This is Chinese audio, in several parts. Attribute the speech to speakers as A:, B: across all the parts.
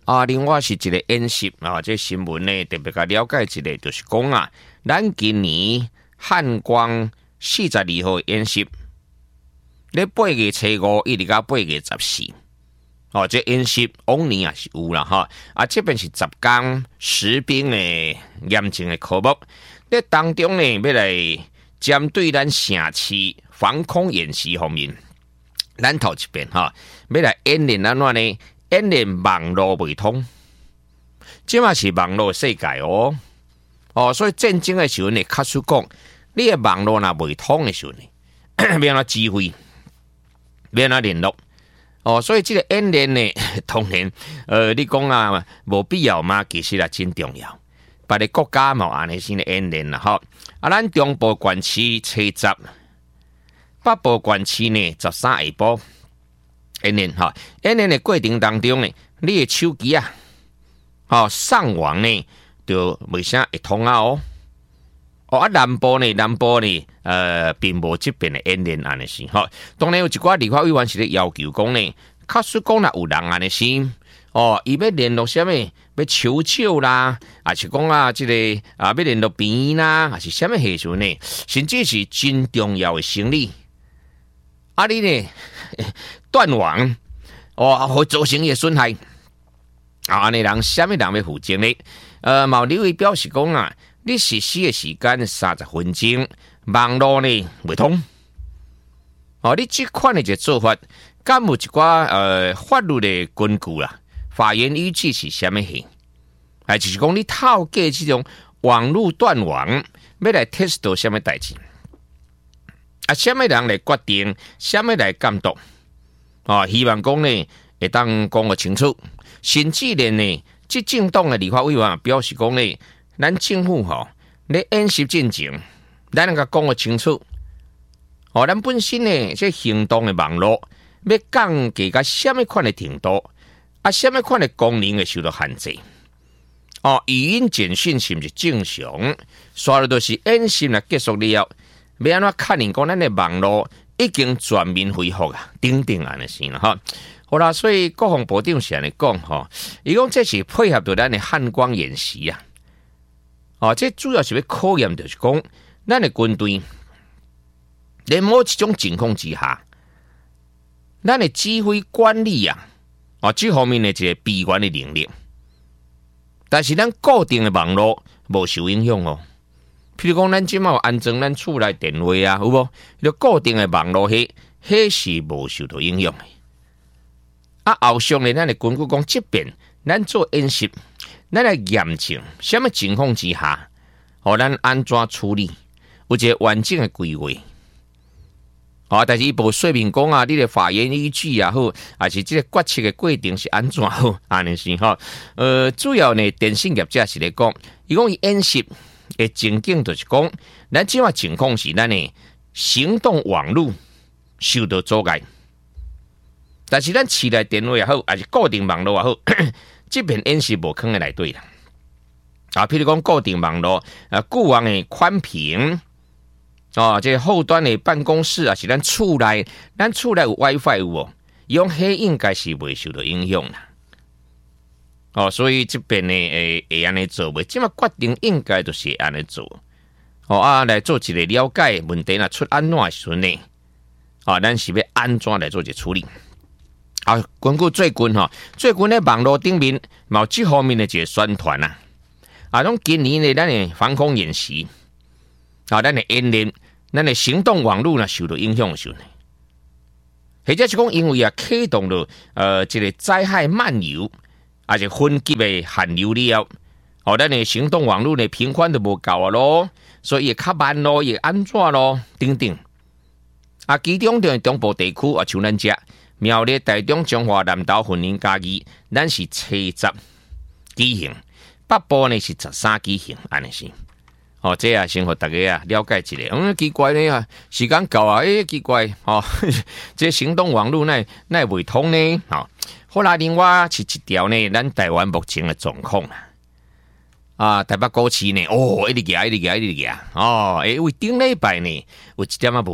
A: 另外是一个演习这新闻呢特别甲了解一个，就是讲咱今年汉光42号演习，咧8月初5一直到8月14。这演习往年也是有啦哈，这边是10天实兵的严正的科目，在当中呢要来针对咱城市防空演习方面，咱头一遍要来演练安怎呢？演练网络未通，这嘛是网络世界所以战争的时候呢，卡叔讲，你的网络若未通的时候呢，要安怎指挥，要安怎联络。所以这个演练呢，当然，你讲无必要嘛，其实真重要。别个国家嘛，安尼先的演练啦，咱中部县区70，北部县区呢13下晡演练演练的过程当中呢，你的手机上网呢，就未啥会通南部呢，并无这边的演练安尼是当然有一寡立法委员是咧要求讲呢，假使讲有人安尼是伊要联络什么，要求救啦，还是讲这个要联络病院啦，还是什么时阵呢？甚至是真重要的生理，你呢断网会造成伊的损害安尼人什么人要负责呢？毛立委表示讲你实施的时间30分钟，网络呢未通。你这款的一个做法，敢有一寡法律的根据啦？法院依据是什么事？就是讲你透过这种网络断网，要来 test 到什么代志？什么人来决定？什么来监督？希望讲呢会当讲个清楚。甚至连呢，执政党的立法委员表示讲呢。咱政府咧演习进程，咱能够讲个清楚。咱本身呢，这行动的网络要降低到什么款的程度，什么款的功能会受到限制。语音简讯是不是正常？刷了都是演习来结束了，要安怎确认讲咱的网络已经全面恢复等等安尼先啦好啦，所以国防部长是安尼讲伊讲这是配合到咱的汉光演习这主要是要考验，就是讲咱的军队，在某一种情况之下，咱的指挥管理这方面的一个闭源的能力，但是咱固定的网络无受影响譬如讲，咱即马有安装咱厝内电话有无？就固定的网络迄是无受到影响的。后续呢，咱的根据讲，即便咱做演习。咱来验证什么情况之下，咱安怎处理，有一个完整的规划。但是伊无说明讲你的法院依据也好，还是这个决策的过程是安怎好，安尼是主要呢，电信业者是咧讲，伊讲伊演习的情景就是讲，咱即马情况是咱的行动网络受到阻碍，但是咱市内电话也好，还是固定网络也好。这边演习无坑的内底啦，譬如讲固定网络，固网的宽频，这后端的办公室是咱厝内有 WiFi 有无？用迄应该是未受到影响啦。所以这边呢会安尼做袂？即马决定应该就是安尼做。来做一个了解问题若出安怎的时阵呢？咱是要安怎来做一个处理？根据最近的网络顶面有这方面的一个宣传种今年的咱的防空演习咱的演练，咱的行动网络受到影响的时候呢，或者是讲因为启动了这个灾害漫游，还是分级的限流了，咱的行动网络的频宽都无够咯，所以也较慢咯，也安怎咯，等等。其中的中部地区像咱遮。苗栗、台中、彰化、南投、云林、嘉义，咱是70举行；北部呢是13举行，安尼是。这先互大家了解一下。奇怪呢时间到奇怪这行动网络那未通呢？好啦，另外是一条呢，咱台湾目前的状况台北股市呢，一直行。因为顶礼拜呢有一点无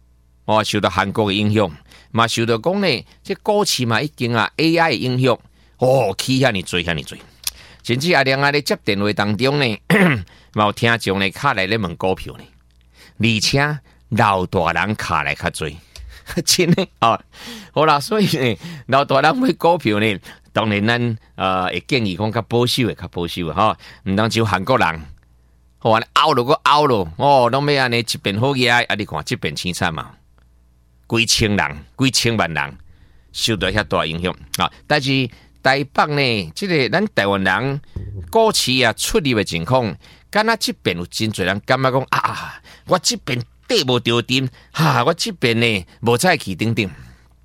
A: 共受到韩国的影响。嘛受到讲呢，这股市嘛已经AI 的影响， 起遐尼多，甚至阿亮啊咧接电话当中呢，有听众呢卡来咧问股票呢，而且老大人卡来较多，真的哦。好啦，所以呢，老大人买股票呢，当然咱会建议讲较保守的吼，唔当像韩国人，好安拗落个拗咯，拢要安尼一边好嘢，你看这边凄惨嘛，几千万人受到遐大影响啊！但是台北呢，这个咱台湾人股市啊出入的情况，敢若这边有真侪人感觉讲啊，我这边底无着定，我这边呢无再去等等。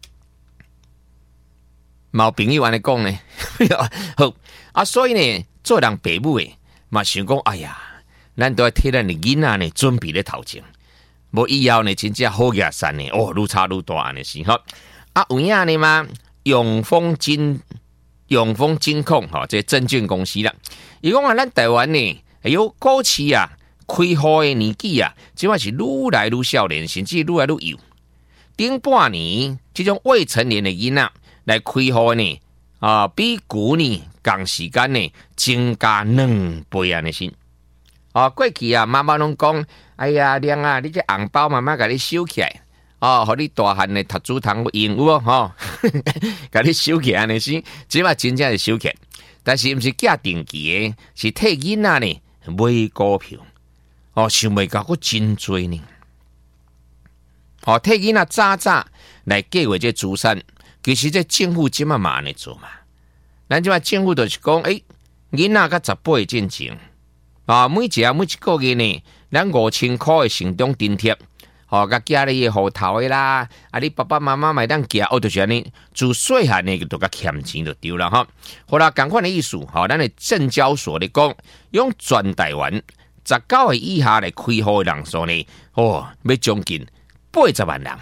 A: 毛朋友安尼讲呢，好啊，所以呢，做人爸母的嘛想讲，哎呀，咱都要替咱的囡仔呢准备咧头前，无以后呢真正好野山呢，愈差愈大安尼是吼。啊，有影呢嘛，永丰金控这证券公司啦，伊讲啊，咱台湾呢，股市啊，开户的年纪啊，即摆是愈来愈少年，甚至愈来愈幼。顶半年，这种未成年的囡仔来开户呢，比旧年同时间呢增加2倍安尼先。过去啊，妈妈拢讲，哎呀，亮啊，你这红包妈妈甲你收起来，互你大汉的读书通用有无？甲你收起来安尼先，即摆真正是收起来，但是毋是寄定期的，是替囡仔呢买股票，想袂到佫真多呢。替囡仔早来计划这资产。其实这政府即嘛安尼做嘛，咱即嘛政府就是讲，囡仔甲18岁进前，每一个月呢，咱5000块的成长津贴，甲家里的户头的啦，你爸爸妈妈买当寄，就是安尼，自细汉呢就甲欠钱就对了哈。好啦，同款的意思，咱的证交所咧讲，用全台湾19岁以下来开户的人数呢，要将近80万人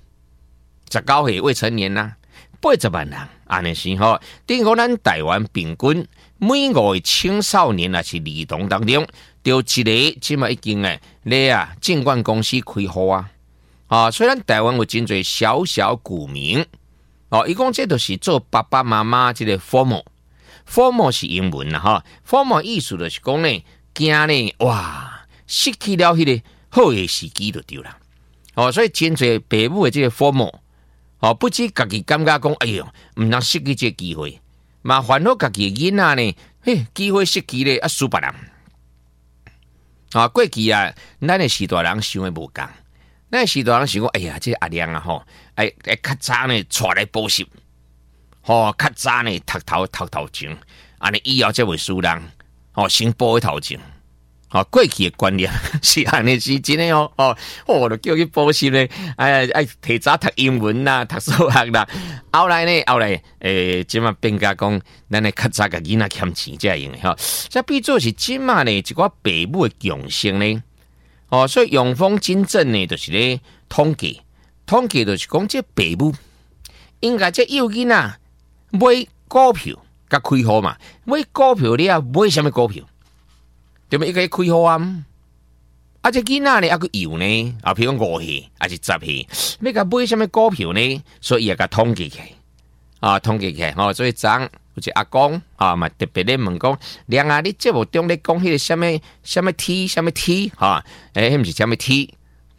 A: ，19岁未成年啦。80万人，安尼是吼。等于讲咱台湾平均每5个青少年也是儿童当中，就一个即嘛已经咧证券公司开户啊。虽然台湾有真侪小股民，伊讲这就是做爸爸妈妈这个 formal 是英文啦哈。formal 意思就是讲呢，惊呢哇失去了迄个好的时机就对啦。所以真侪爸母的这个 formal。不止家己感觉讲，哎呦，唔通失去这机会，嘛烦恼家己的囡仔呢，机会失去咧，输别人。过去啊，咱的时代人想的无共，咱的时代人想讲，哎呀，这阿亮啊吼，较早呢带来补习，较早呢读头前，安尼以后才会输人，先补头前。过去的观念是安尼是真的就叫佢补习咧，提早读英文啦，读数学啦，后来即嘛变甲讲，咱咧较早甲囡仔欠钱才用的这变做是即嘛呢一寡爸母的强性呢，所以永丰金证呢，就是咧统计就是讲这爸母应该这幼囡仔买股票甲开户嘛，买股票你买什么股票？对咪一个开户啊？这囡仔呢，个幼呢，譬如讲5岁还是10岁，要甲买什么股票呢？所以也甲统计起来，所以昨有一阿公嘛特别咧问讲，亮啊，你节目中咧讲迄个什么 T 迄毋是什么 T，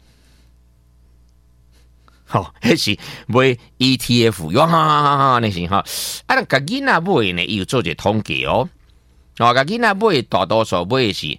A: 迄是买 ETF 哇，那是甲囡仔买呢，伊有做一个统计甲囡仔买大多数买的是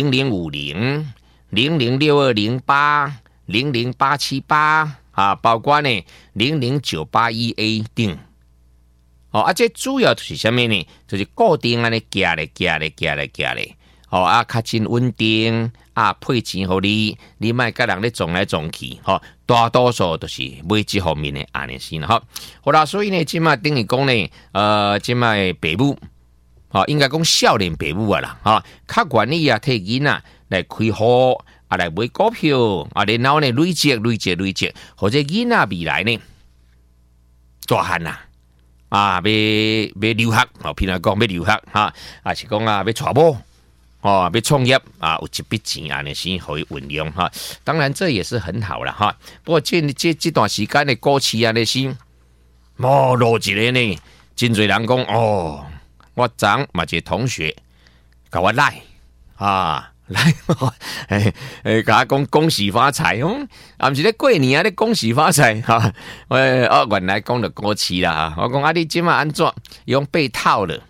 A: 0050、006208、00878包括呢00981A 等。这主要就是什么呢？就是固定安尼加咧，较真稳定配钱互你莫甲人咧撞来撞去，大多数都是买这方面的安尼先啦。好啦，所以呢，即马等于讲呢，即马爸母。应该讲少年爸母啦，较愿意替囡仔来开户来买股票然后呢累积，或者囡仔未来呢大汉要留学譬如讲要留学是讲要娶某要创业有一笔钱安尼先可以运用当然这也是很好啦不过这段时间的股市安尼先路一个呢。 真侪人讲哦，我昨嘛一个同学甲我来啊。来，甲我讲恭喜发财哦，啊，毋是咧过年啊，咧恭喜发财哈。原来讲到过期啦，我讲啊，你即马安怎？用被套了，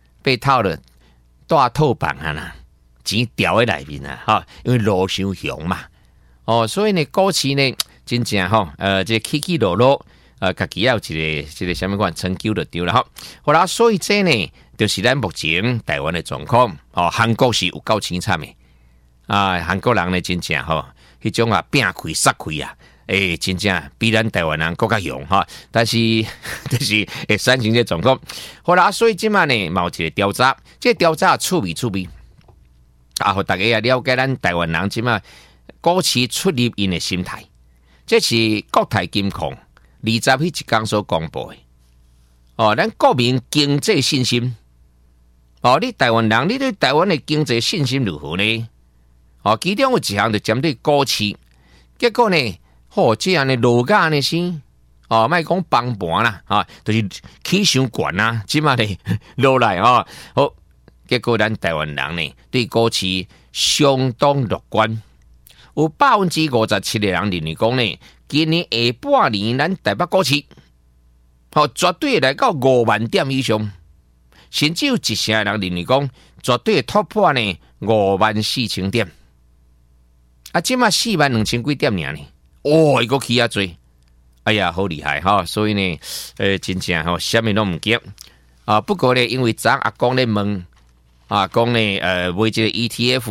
A: 大套房啊啦，钱掉喺内面啊，哈，因为路伤凶嘛，哦，所以呢，过期呢，真正吼，这起起落落，家己要有一个什么款成就就对了哈。好啦，所以这呢，就是咱目前台湾的状况。哦，韩国是有够凄惨的。啊，韩国人呢，真正吼，迄种啊，拼开杀开啊，真正比咱台湾人更加勇哈。但是，就是会产生这状况。好啦，所以即马呢，有一个调查，这调查趣味，啊，互大家也了解咱台湾人即马股市出入因的心态。这是国泰金控20迄一天所公布的。哦，咱国民经济信心。哦，你台湾人，你对台湾的经济信心如何呢？哦，其中有一项就针对股市，结果呢，这样的落价呢是，哦，莫讲崩盘啦，就是起伤悬啦，即马呢落来好，结果咱台湾人呢对股市相当乐观，有57%的人认为讲呢，今年下半年咱台北股市，绝对会来到5万点以上，甚至有1%的人认为讲，绝对会突破呢54000点。啊，即马42000几点尔呢？伊个起啊多，哎呀，好厉害哈！所以呢，真正吼，啥物拢毋惊啊。不过呢，因为昨阿公咧问啊，讲呢，买这个 ETF，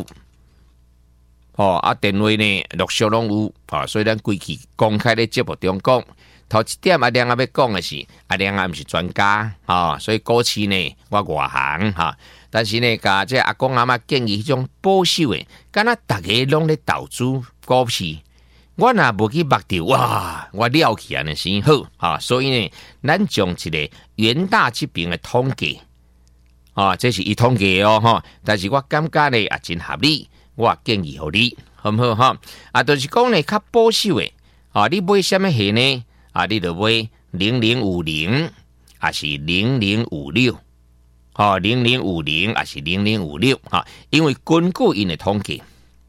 A: 电话呢陆续拢有所以咱规期公开咧节目中讲，头一点阿亮要讲的是，阿亮毋是专家所以股市呢我外行但是呢，甲这阿公阿嬷建议迄种保守的，敢若大家拢咧投资股市，我若无去目着，哇，我了起安尼先好所以呢，咱将一个元大这边的统计这是伊统计的但是我感觉呢也真合理，我建议互你，好唔好就是讲呢，较保守的你买什么货呢？你就买0050，还是0056。0050还是0056因为根据因的统计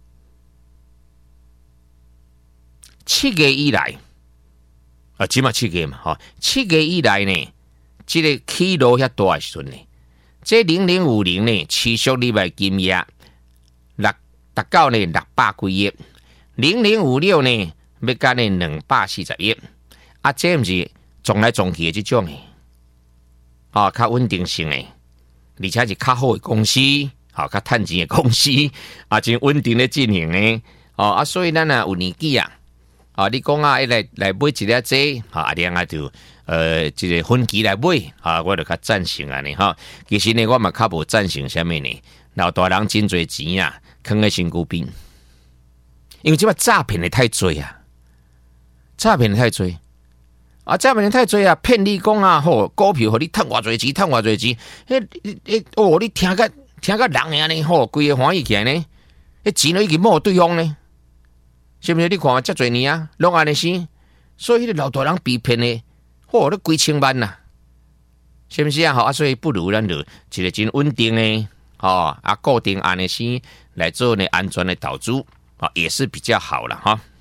A: ，7月以来起码7月嘛7月以来呢，这个起落遐大的时阵呢，这0050呢持续礼拜金额达到呢600几亿，0056呢要到呢240亿这不是撞来撞去的这种的较稳定性的。而且是较好的公司，较趁钱的公司，真稳定的进行呢。所以咱有年纪你讲来买一粒这，然后就这个分期来买，我就较赞成安尼其实呢，我嘛较无赞成什么呢？老大人真侪钱放在身躯边，因为即摆诈骗的太多诈骗的太多。诈骗太多骗你讲股票互你赚偌侪钱，你听个人安尼规个欢喜起来呢，钱都已经冇对方呢，是不是？你看遮侪年拢安尼生，所以迄个老大人被骗的，你几千万是不是所以不如咱就一个真稳定的固定安尼生来做呢安全的投资也是比较好了